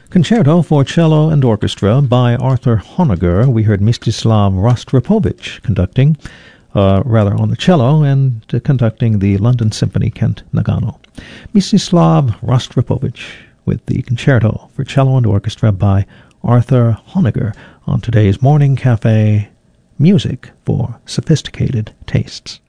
Concerto for Cello and Orchestra by Arthur Honegger. We heard Mstislav Rostropovich conducting, on the cello, and conducting the London Symphony Kent Nagano. Mstislav Rostropovich with the Concerto for Cello and Orchestra by Arthur Honegger on today's Morning Cafe Music for Sophisticated Tastes.